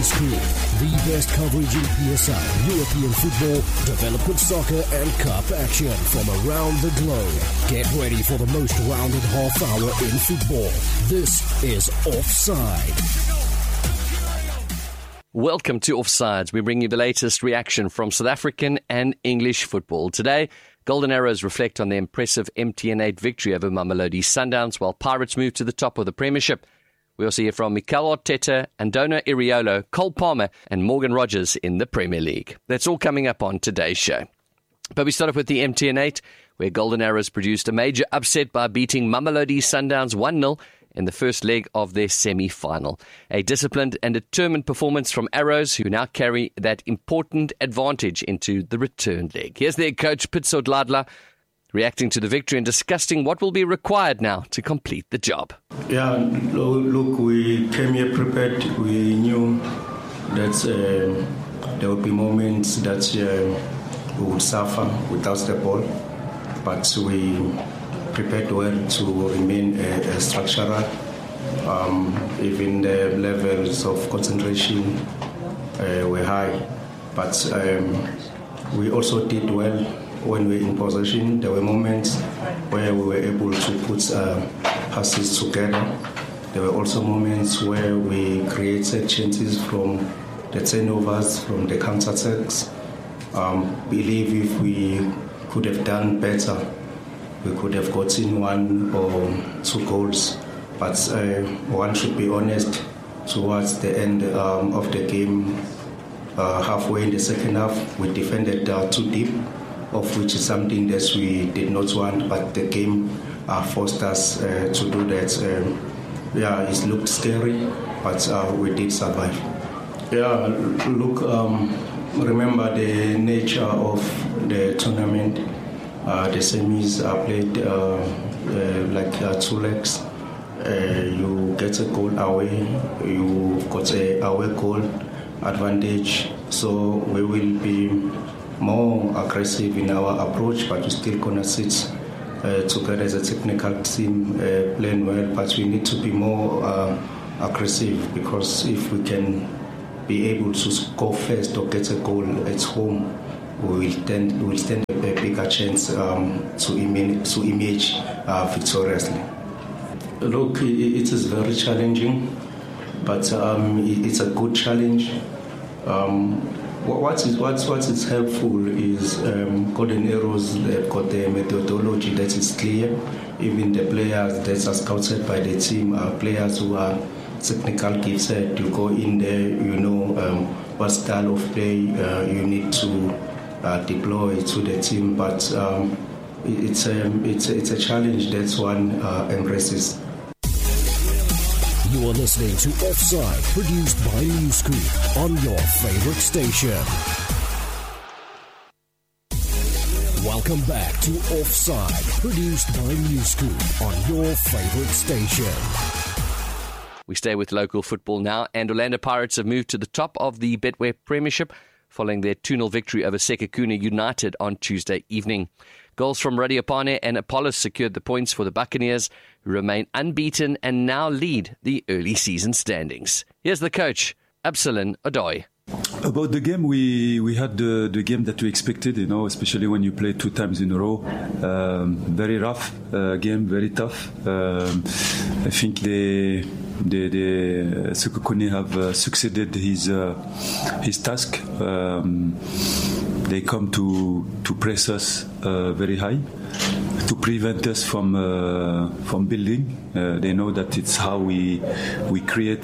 Newsgroup, the best coverage in PSL, European football, development soccer and cup action from around the globe. Get ready for the most rounded half hour in football. This is Offside. Welcome to Offsides. We bring you the latest reaction from South African and English football. Today, Golden Arrows reflect on their impressive MTN8 victory over Mamelodi Sundowns, while Pirates move to the top of the Premiership. We also hear from Mikel Arteta, Andona Iriolo, Cole Palmer and Morgan Rogers in the Premier League. That's all coming up on today's show. But we start off with the MTN8, where Golden Arrows produced a major upset by beating Mamelodi Sundowns 1-0 in the first leg of their semi-final. A disciplined and determined performance from Arrows, who now carry that important advantage into the return leg. Here's their coach, Pitso Dladla, reacting to the victory and discussing what will be required now to complete the job. Yeah, look, we came here prepared. We knew that there would be moments that we would suffer without the ball, but we prepared well to remain structural. Even the levels of concentration were high, but we also did well when we were in possession. There were moments where we were able to put passes together. There were also moments where we created chances from the turnovers, from the counter-attacks. Believe if we could have done better, we could have gotten 1 or 2 goals, but one should be honest. Towards the end of the game, halfway in the second half, we defended too deep, of which is something that we did not want, but the game forced us to do that. It looked scary, but we did survive. Yeah, look, remember the nature of the tournament. The semis are played like 2 legs. You get a goal away, you got a away goal advantage. So we will be more aggressive in our approach, but we're still gonna sit together as a technical team, playing well. But we need to be more aggressive, because if we can be able to score first or get a goal at home, we will stand a bigger chance to emerge victoriously. Look, it is very challenging, but it's a good challenge. What is helpful is Golden Arrows have got the methodology that is clear. Even the players that are scouted by the team are players who are technical gifted. You go in there, you know what style of play you need to deploy to the team, but it's a challenge that one embraces. You are listening to Offside, produced by Newsgroup on your favorite station. Welcome back to Offside, produced by Newsgroup on your favorite station. We stay with local football now, and Orlando Pirates have moved to the top of the Betway Premiership following their 2-0 victory over Sekhukhune United on Tuesday evening. Goals from Radiopane and Apollos secured the points for the Buccaneers, who remain unbeaten and now lead the early season standings. Here's the coach, Absalon Odoi. About the game, we had the game that we expected, especially when you play 2 times in a row. Very rough game, very tough. I think the Sekhukhune have succeeded his task. They come to press us very high, to prevent us from building. They know that it's how we create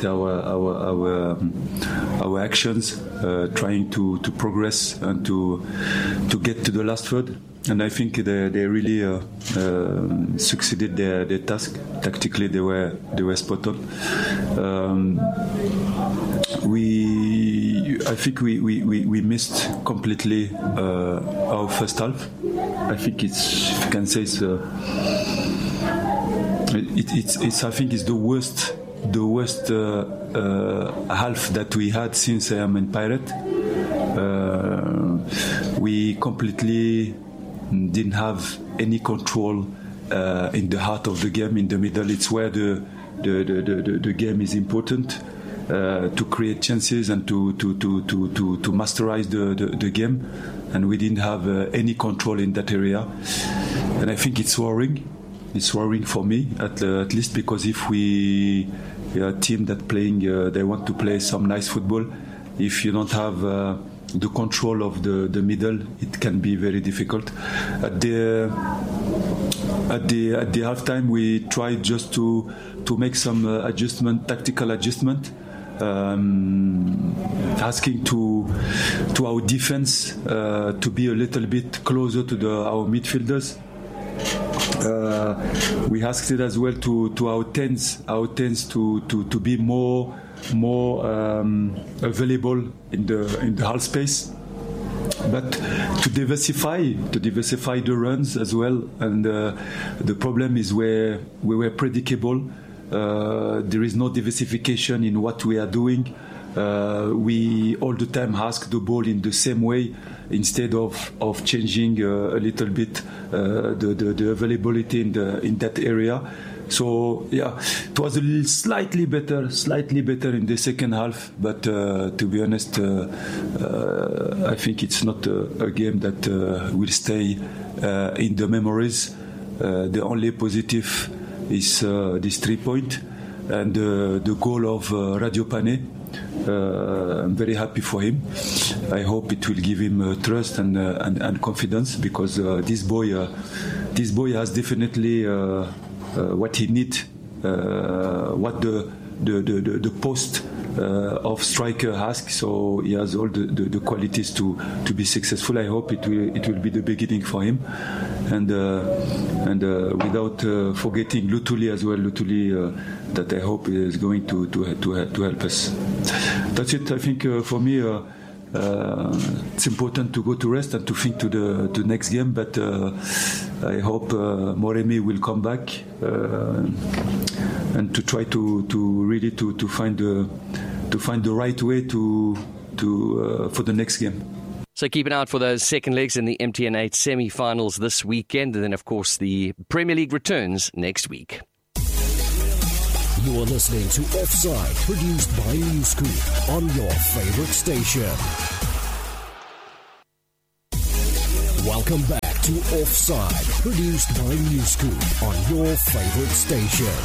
our actions, trying to progress and to get to the last third. And I think they really succeeded their task. Tactically, they were spot on. I think we missed completely our first half. I think if you can say it's I think it's the worst half that we had since I am in Pirate. We completely didn't have any control in the heart of the game. In the middle, it's where the game is important. to create chances and to masterize the game, and we didn't have any control in that area, and I think it's worrying. It's worrying for me, at least, because if we are a team that playing, they want to play some nice football. If you don't have the control of the middle, it can be very difficult. At the halftime, we tried just to make some tactical adjustment, asking to our defense to be a little bit closer to our midfielders. We asked it as well to our tens to be more available in the half space, but to diversify the runs as well. And the problem is where we were predictable. There is no diversification in what we are doing. We all the time ask the ball in the same way instead of changing a little bit the availability in that area. So yeah, it was slightly better in the second half, but to be honest, I think it's not a game that will stay in the memories. The only positive is this 3 point and the goal of Radio Pane. I'm very happy for him. I hope it will give him trust and confidence, because this boy has definitely what he needs, what the post of striker asks. So he has all the qualities to be successful. I hope it will be the beginning for him, and without forgetting Lutuli as well. Lutuli that I hope is going to help us. That's it. I think for me. It's important to go to rest and to think to the next game, but I hope Moremi will come back and to try to really to find the right way to for the next game. So keep an eye out for those second legs in the MTN8 semi-finals this weekend, and then of course the Premier League returns next week. You are listening to Offside, produced by Newscoop on your favorite station. Welcome back to Offside, produced by Newscoop on your favorite station.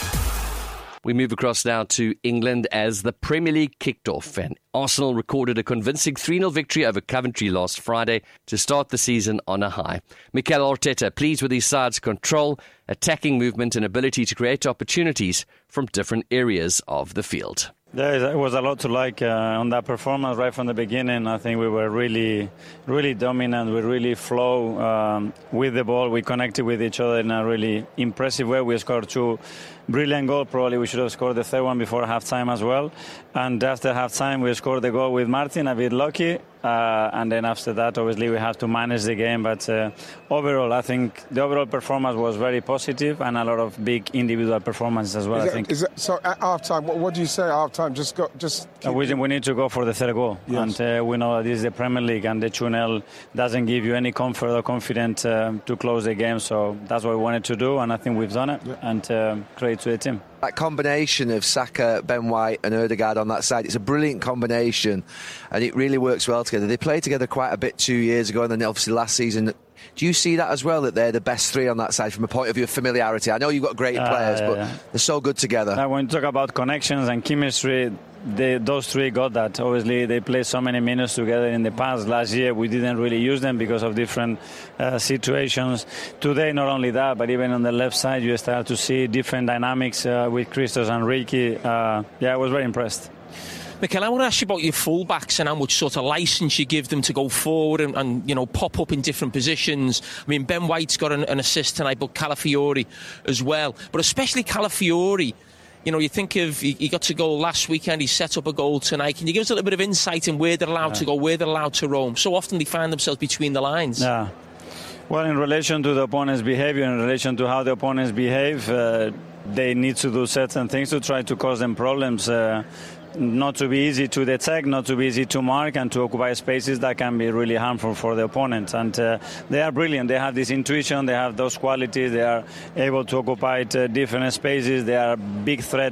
We move across now to England as the Premier League kicked off, and Arsenal recorded a convincing 3-0 victory over Coventry last Friday to start the season on a high. Mikel Arteta pleased with his side's control, attacking movement and ability to create opportunities from different areas of the field. Yeah, it was a lot to like on that performance right from the beginning. I think we were really, really dominant. We really flow with the ball. We connected with each other in a really impressive way. We scored 2 brilliant goals. Probably we should have scored the third one before half-time as well. And after half-time, we scored the goal with Martin, a bit lucky. And then after that, obviously, we have to manage the game. But overall, I think the overall performance was very positive, and a lot of big individual performances as well. So at half-time, what do you say at half-time? We need to go for the third goal. Yes. And we know that this is the Premier League, and the 2-0 doesn't give you any comfort or confidence to close the game. So that's what we wanted to do, and I think we've done it. Yeah. And credit to the team. That combination of Saka, Ben White and Ødegaard on that side, it's a brilliant combination, and it really works well together. They played together quite a bit 2 years ago, and then obviously last season. Do you see that as well, that they're the best three on that side from a point of view of familiarity? I know you've got great players, but they're so good together. When you talk about connections and chemistry, those three got that. Obviously, they played so many minutes together in the past. Last year, we didn't really use them because of different situations. Today, not only that, but even on the left side, you start to see different dynamics with Christos and Ricky. I was very impressed. Mikel, I want to ask you about your full-backs and how much sort of licence you give them to go forward and you know, pop up in different positions. I mean, Ben White's got an assist tonight, but Calafiori as well. But especially Calafiori, you know, you think of, he got to goal last weekend, he set up a goal tonight. Can you give us a little bit of insight in where they're allowed to go, where they're allowed to roam? So often they find themselves between the lines. Yeah. Well, in relation to the opponent's behaviour, in relation to how the opponents behave, they need to do certain things to try to cause them problems. Not to be easy to detect, not to be easy to mark, and to occupy spaces that can be really harmful for the opponent. And they are brilliant. They have this intuition, they have those qualities, they are able to occupy different spaces, they are a big threat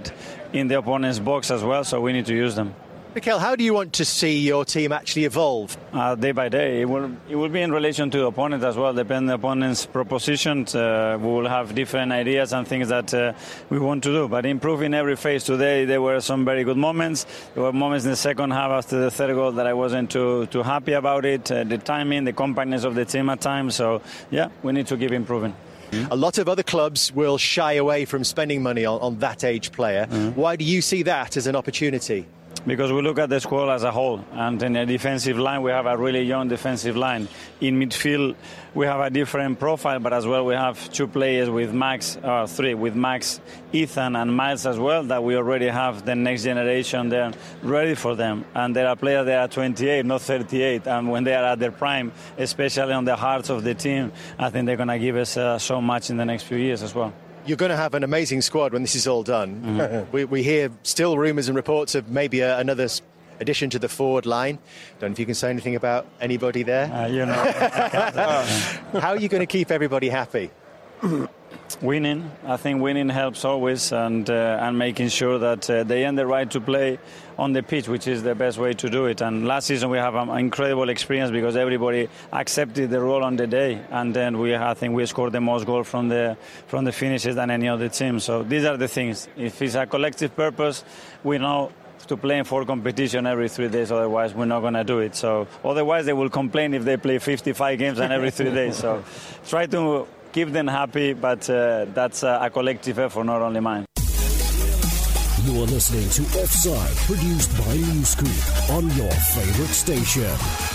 in the opponent's box as well, so we need to use them. Mikel, how do you want to see your team actually evolve? Day by day. It will be in relation to the opponent as well, depending on the opponent's propositions. We will have different ideas and things that we want to do, but improving every phase. Today there were some very good moments. There were moments in the second half after the third goal that I wasn't too happy about it. The timing, the compactness of the team at times. So, yeah, we need to keep improving. A lot of other clubs will shy away from spending money on that age player. Why do you see that as an opportunity? Because we look at the squad as a whole, and in the defensive line we have a really young defensive line. In midfield we have a different profile, but as well we have two players with three with Max, Ethan and Miles as well, that we already have the next generation there ready for them. And there are players that are 28, not 38, and when they are at their prime, especially on the hearts of the team, I think they're going to give us so much in the next few years as well. You're going to have an amazing squad when this is all done. We hear still rumours and reports of maybe another addition to the forward line. Don't know if you can say anything about anybody there. How are you going to keep everybody happy? Winning. I think winning helps always, and making sure that they earn the right to play on the pitch, which is the best way to do it. And last season we have an incredible experience because everybody accepted the role on the day, and then I think we scored the most goals from the finishes than any other team. So these are the things. If it's a collective purpose, we know to play for competition every 3 days, otherwise we're not going to do it. So otherwise they will complain if they play 55 games and every 3 days. So try to keep them happy, but that's a collective effort, not only mine. You are listening to Offside, produced by Newscoop on your favourite station.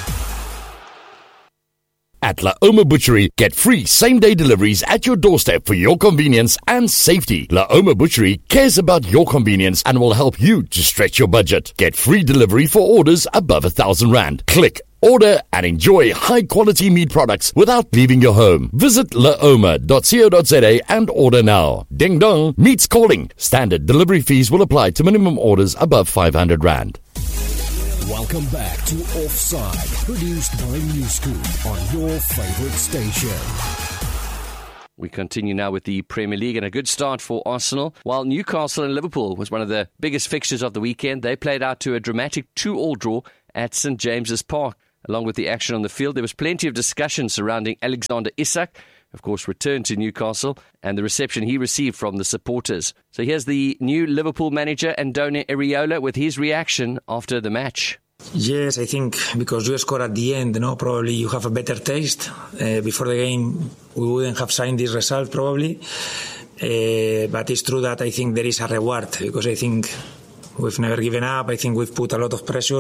At La Oma Butchery, get free same-day deliveries at your doorstep for your convenience and safety. La Oma Butchery cares about your convenience and will help you to stretch your budget. Get free delivery for orders above R1,000. Click, order and enjoy high-quality meat products without leaving your home. Visit laoma.co.za and order now. Ding dong, meat's calling. Standard delivery fees will apply to minimum orders above R500. Welcome back to Offside, produced by Newscoop on your favourite station. We continue now with the Premier League, and a good start for Arsenal. While Newcastle and Liverpool was one of the biggest fixtures of the weekend, they played out to a dramatic 2-2 draw at St James's Park. Along with the action on the field, there was plenty of discussion surrounding Alexander Isak, of course, returned to Newcastle, and the reception he received from the supporters. So here's the new Liverpool manager, Andone Iraola, with his reaction after the match. Yes, I think because you score at the end, probably you have a better taste. Before the game, we wouldn't have signed this result, probably. But it's true that I think there is a reward, because I think we've never given up. I think we've put a lot of pressure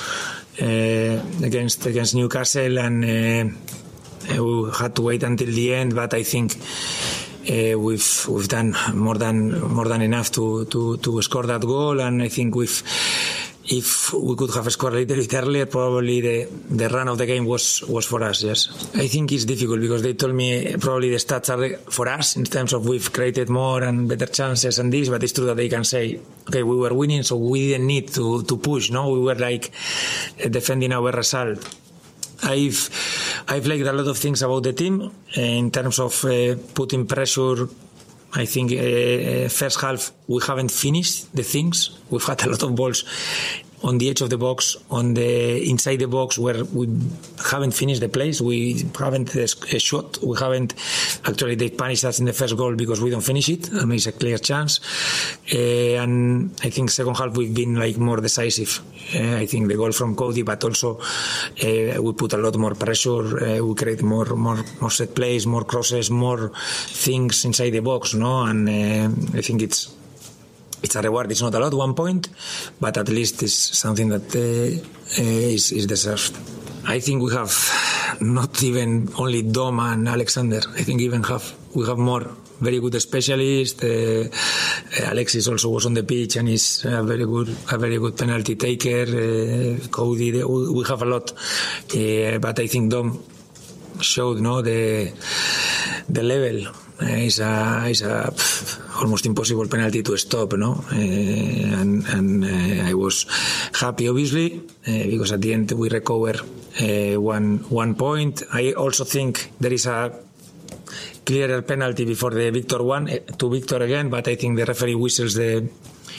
against Newcastle, and we had to wait until the end. But I think we've done more than enough to score that goal, and I think if we could have scored a little bit earlier, probably the run of the game was for us, yes. I think it's difficult because they told me probably the stats are for us in terms of we've created more and better chances and this, but it's true that they can say, okay, we were winning, so we didn't need to push, no? We were like defending our result. I've liked a lot of things about the team in terms of putting pressure. I think first half we haven't finished the things. We've had a lot of balls on the edge of the box, on the inside the box, where we haven't finished the plays. We haven't shot. We haven't actually. They punished us in the first goal because we don't finish it. I mean, it's a clear chance. And I think second half we've been like more decisive. I think the goal from Cody, but also we put a lot more pressure. We create more set plays, more crosses, more things inside the box, no? And I think it's a reward. It's not a lot, 1 point, but at least it's something that is deserved. I think we have not even only Dom and Alexander. I think we have more very good specialists. Alexis also was on the pitch and is a very good penalty taker. Cody, we have a lot, but I think Dom showed the level. It's a almost impossible penalty to stop, and I was happy, obviously, because at the end we recover 1 point. I also think there is a clearer penalty before the Victor one to Victor again, but I think the referee whistles the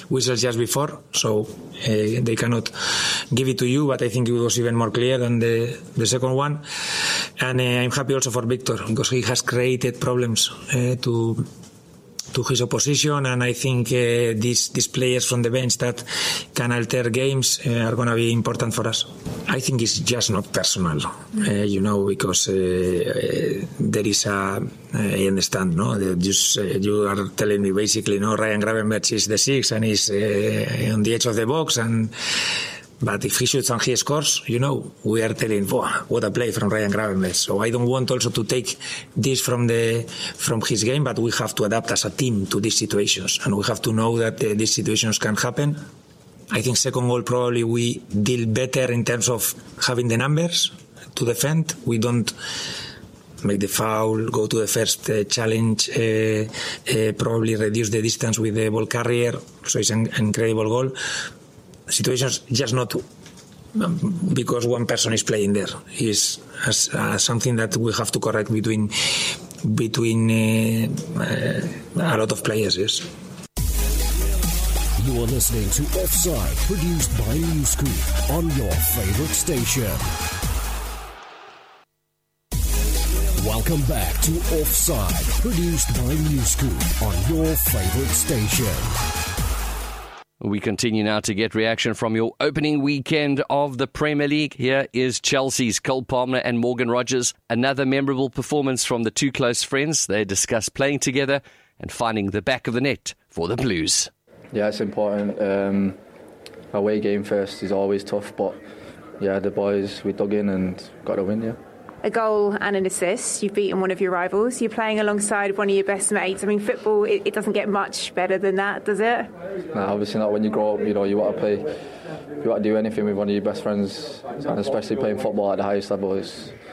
whistles just before, so they cannot give it to you, but I think it was even more clear than the second one. And I'm happy also for Victor, because he has created problems to his opposition, and I think these players from the bench that can alter games are going to be important for us. I think it's just not personal, because there is I understand, no? You are telling me basically, no, Ryan Gravenberch is the 6 and he's on the edge of the box, but if he shoots and he scores, we are telling, what a play from Ryan Gravenberch. So I don't want also to take this from his game, but we have to adapt as a team to these situations, and we have to know that these situations can happen. I think second goal probably we deal better in terms of having the numbers to defend. We don't make the foul, go to the first challenge, probably reduce the distance with the ball carrier. So it's an incredible goal. Situations just not because one person is playing there. Is something that we have to correct between a lot of players, yes. You are listening to Offside, produced by Newscoop on your favorite station. Welcome back to Offside, produced by Newscoop on your favorite station. We continue now to get reaction from your opening weekend of the Premier League. Here is Chelsea's Cole Palmer and Morgan Rogers. Another memorable performance from the two close friends. They discuss playing together and finding the back of the net for the Blues. Yeah, it's important. Away game first is always tough, but yeah, the boys, we dug in and got a win, yeah. A goal and an assist. You've beaten one of your rivals. You're playing alongside one of your best mates. I mean, football, it doesn't get much better than that, does it? No, obviously not. When you grow up, you want to play, you want to do anything with one of your best friends, and especially playing football at the highest level. It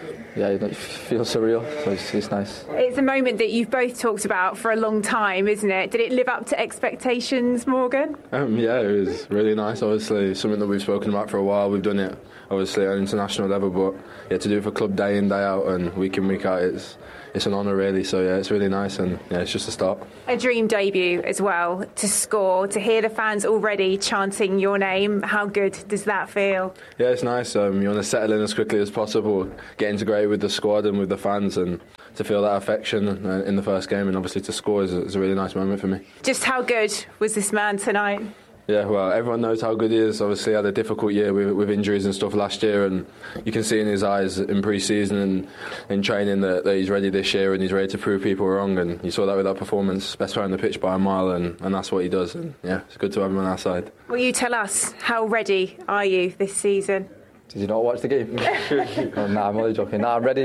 feels surreal, so it's nice. It's a moment that you've both talked about for a long time, isn't it? Did it live up to expectations, Morgan? Yeah, it was really nice. Obviously, something that we've spoken about for a while. We've done it, obviously, at an international level, but yeah, to do it for club day in, day out, and week in, week out, it's an honour, really. So yeah, it's really nice, and yeah, it's just a start. A dream debut as well, to score, to hear the fans already chanting your name. How good does that feel? Yeah, it's nice. You want to settle in as quickly as possible, get integrated with the squad and with the fans, and to feel that affection in the first game, and obviously to score is a really nice moment for me. Just how good was this man tonight? Yeah, well, everyone knows how good he is. Obviously, he had a difficult year with injuries and stuff last year, and you can see in his eyes in pre-season and in training that he's ready this year and he's ready to prove people wrong, and you saw that with that performance, best player on the pitch by a mile, and that's what he does, and yeah, it's good to have him on our side. Will you tell us, how ready are you this season? Did you not watch the game? Nah, I'm only joking. Nah, I'm ready,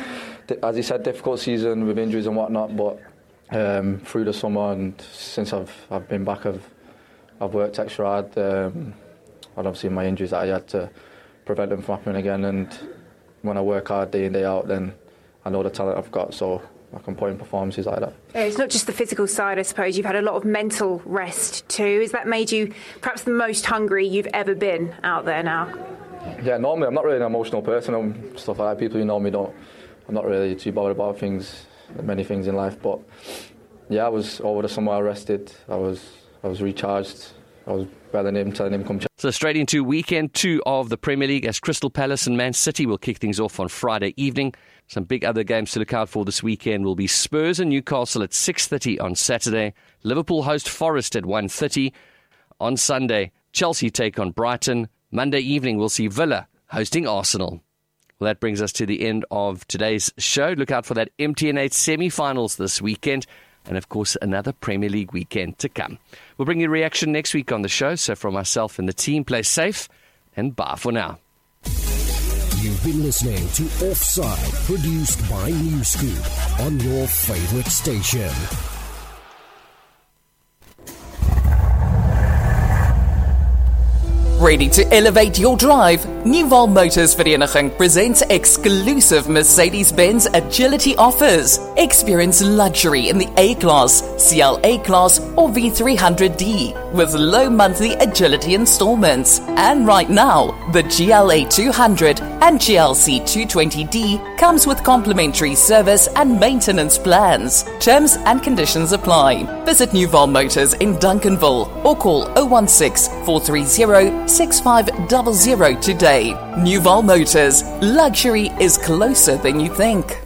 as you said, difficult season with injuries and whatnot, but through the summer and since I've been back, I've worked extra hard, and obviously my injuries that I had to prevent them from happening again, and when I work hard day in, day out, then I know the talent I've got, so I can put in performances like that. It's not just the physical side, I suppose. You've had a lot of mental rest too. Has that made you perhaps the most hungry you've ever been out there now? Yeah, normally I'm not really an emotional person and stuff like that. People who know me I'm not really too bothered about many things in life, but yeah, I was over the summer, I rested, I was recharged. I was telling him, come check. So straight into weekend 2 of the Premier League, as Crystal Palace and Man City will kick things off on Friday evening. Some big other games to look out for this weekend will be Spurs and Newcastle at 6:30 on Saturday. Liverpool host Forest at 1:30. On Sunday, Chelsea take on Brighton. Monday evening, we'll see Villa hosting Arsenal. Well, that brings us to the end of today's show. Look out for that MTN8 semi-finals this weekend. And, of course, another Premier League weekend to come. We'll bring you a reaction next week on the show. So from myself and the team, play safe and bye for now. You've been listening to Offside, produced by Newscoop on your favorite station. Ready to elevate your drive? New Val Motors Vereniging presents exclusive Mercedes-Benz agility offers. Experience luxury in the A-Class, CLA Class or V300D with low monthly agility installments. And right now, the GLA 200 and GLC 220D comes with complimentary service and maintenance plans. Terms and conditions apply. Visit New Val Motors in Duncanville or call 016 430 6500 today. New Val Motors. Luxury is closer than you think.